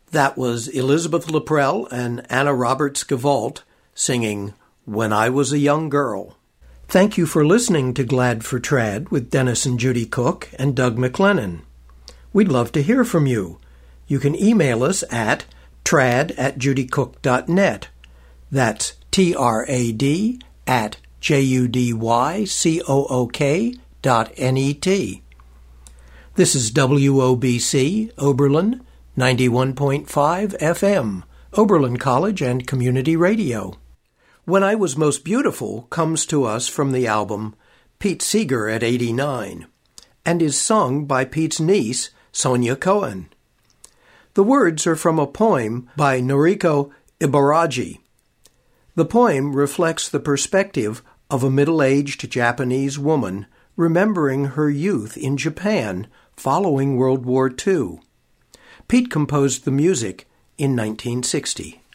That was Elizabeth Laprelle and Anna Roberts Gevalt singing When I Was a Young Girl. Thank you for listening to Glad for Trad with Dennis and Judy Cook and Doug McLennan. We'd love to hear from you. You can email us at trad@judycook.net. That's trad@judycook.net. This is WOBC, Oberlin, 91.5 FM, Oberlin College and Community Radio. When I Was Most Beautiful comes to us from the album Pete Seeger at 89 and is sung by Pete's niece, Sonia Cohen. The words are from a poem by Noriko Ibaragi. The poem reflects the perspective of a middle-aged Japanese woman remembering her youth in Japan following World War II. Pete composed the music in 1960.